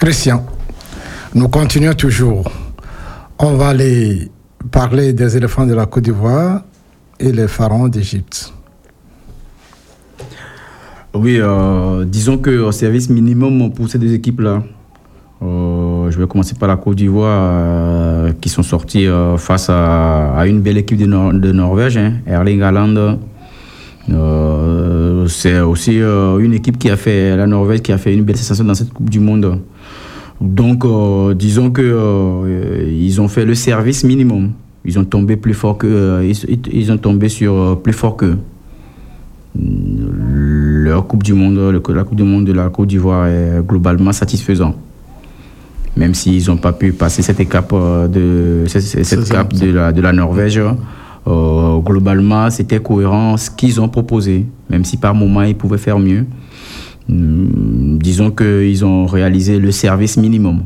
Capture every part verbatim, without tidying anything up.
Christian, nous continuons toujours. On va aller parler des éléphants de la Côte d'Ivoire et les pharaons d'Égypte. Oui, euh, disons qu'au service minimum pour ces deux équipes-là, euh, je vais commencer par la Côte d'Ivoire, euh, qui sont sortis euh, face à, à une belle équipe de, Nor- de Norvège, hein, Erling Haaland. Euh, c'est aussi euh, une équipe qui a fait, la Norvège, qui a fait une belle sensation dans cette Coupe du Monde. Donc, euh, disons que euh, ils ont fait le service minimum. Ils ont tombé plus fort que, euh, ils, ils ont tombé sur euh, plus fort que leur Coupe du Monde. Le, la Coupe du Monde de la Côte d'Ivoire est globalement satisfaisant. Même s'ils n'ont pas pu passer cette étape euh, de cette, cette étape de la de la Norvège. Euh, globalement, c'était cohérent ce qu'ils ont proposé, même si par moment ils pouvaient faire mieux. Hum, disons qu'ils ont réalisé le service minimum.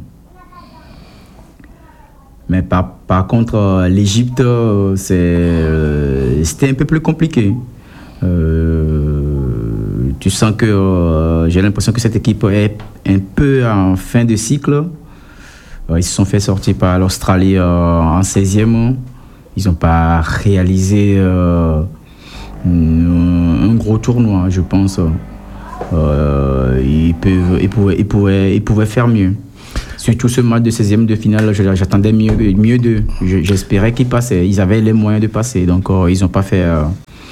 Mais par, par contre, euh, l'Égypte, euh, c'est, euh, c'était un peu plus compliqué. Euh, tu sens que euh, j'ai l'impression que cette équipe est un peu en fin de cycle. Euh, ils se sont fait sortir par l'Australie euh, en seizième. Ils n'ont pas réalisé euh, un gros tournoi, je pense. Euh, ils, peuvent, ils, pouvaient, ils, pouvaient, ils pouvaient faire mieux. Surtout ce match de seizième de finale, j'attendais mieux, mieux d'eux. J'espérais qu'ils passaient. Ils avaient les moyens de passer. Donc, euh, ils n'ont pas fait euh,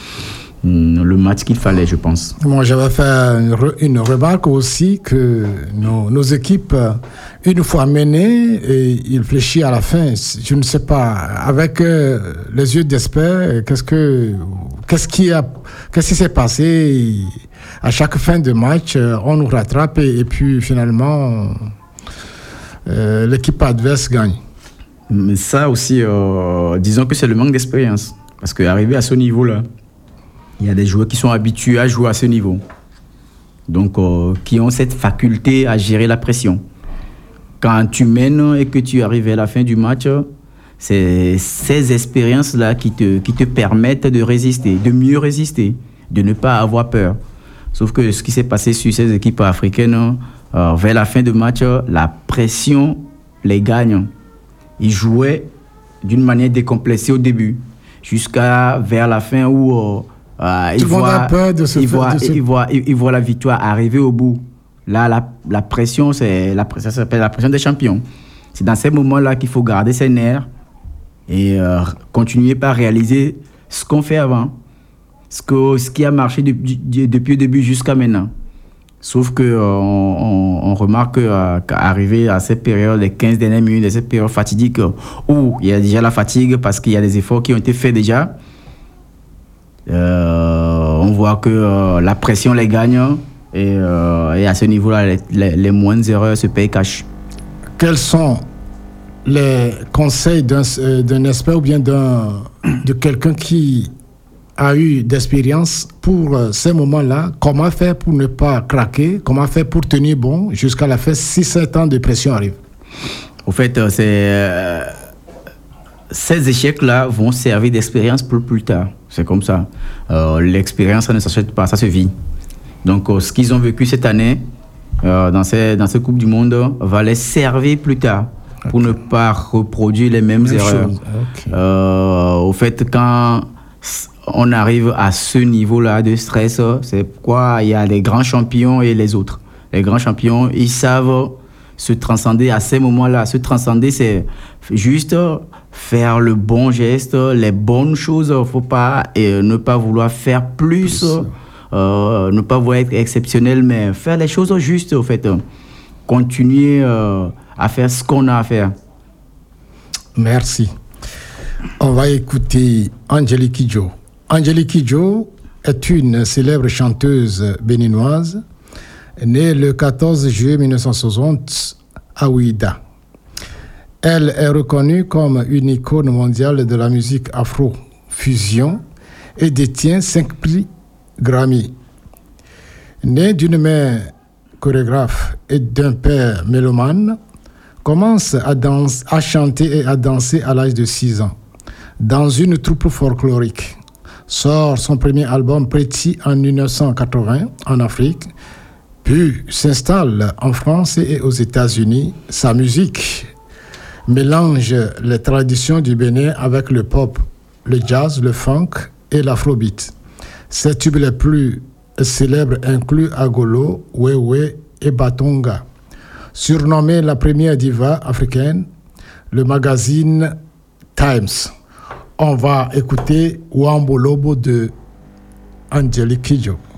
le match qu'il fallait, je pense. Moi, j'avais fait une, re, une remarque aussi que nos, nos équipes, une fois menées, et ils fléchissent à la fin. Je ne sais pas, avec euh, les yeux d'espère, qu'est-ce que, qu'est-ce qui a, qu'est-ce qui s'est passé? À chaque fin de match, on nous rattrape et, et puis finalement, euh, l'équipe adverse gagne. Mais ça aussi, euh, disons que c'est le manque d'expérience. Parce qu'arriver à ce niveau-là, il y a des joueurs qui sont habitués à jouer à ce niveau. Donc, euh, qui ont cette faculté à gérer la pression. Quand tu mènes et que tu arrives à la fin du match, c'est ces expériences-là qui te, qui te permettent de résister, de mieux résister, de ne pas avoir peur. Sauf que ce qui s'est passé sur ces équipes africaines, euh, vers la fin de match, la pression les gagne. Ils jouaient d'une manière décomplexée au début, jusqu'à vers la fin où euh, euh, ils, voient, ils, voient, se... ils, voient, ils, ils voient la victoire arriver au bout. Là, la, la pression, c'est la, ça s'appelle la pression des champions. C'est dans ces moments-là qu'il faut garder ses nerfs et euh, continuer par réaliser ce qu'on fait avant. Ce, que, ce qui a marché depuis, depuis le début jusqu'à maintenant. Sauf qu'on euh, on, on remarque euh, qu'arriver à cette période, les quinze dernières minutes, cette période fatidique, où il y a déjà la fatigue parce qu'il y a des efforts qui ont été faits déjà, euh, on voit que euh, la pression les gagne et, euh, et à ce niveau-là, les, les, les moindres erreurs se payent cash. Quels sont les conseils d'un, euh, d'un expert ou bien d'un, de quelqu'un qui a eu d'expérience pour euh, ces moments-là? Comment faire pour ne pas craquer? Comment faire pour tenir bon jusqu'à la fin si sept ans de pression arrivent? Au fait, euh, c'est, euh, ces échecs-là vont servir d'expérience pour plus tard. C'est comme ça. Euh, l'expérience, ça ne s'achète pas, ça se vit. Donc, euh, ce qu'ils ont vécu cette année euh, dans ces, dans ces Coupes du Monde va les servir plus tard. Okay. Pour ne pas reproduire les mêmes Même erreurs. Okay. Euh, au fait, quand on arrive à ce niveau-là de stress, c'est pourquoi il y a les grands champions et les autres. Les grands champions, ils savent se transcender à ces moments-là. Se transcender, c'est juste faire le bon geste, les bonnes choses. Il ne faut pas et ne pas vouloir faire plus, plus. Euh, ne pas vouloir être exceptionnel, mais faire les choses justes, au fait. Continuer euh, à faire ce qu'on a à faire. Merci. On va écouter Angélique Kidjo. Angélique Kidjo est une célèbre chanteuse béninoise, née le quatorze juillet mille neuf cent soixante à Ouidah. Elle est reconnue comme une icône mondiale de la musique afro-fusion et détient cinq prix Grammy. Née d'une mère chorégraphe et d'un père mélomane, commence à, danse, à chanter et à danser à l'âge de six ans dans une troupe folklorique. Sort son premier album Pretty en mille neuf cent quatre-vingts en Afrique puis s'installe en France et aux États-Unis. Sa musique mélange les traditions du Bénin avec le pop, le jazz, le funk et l'afrobeat. Ses tubes les plus célèbres incluent Agolo, Wewe et Batonga. Surnommée la première diva africaine, le magazine Times. On va écouter Wambolobo de Angelique Kidjo.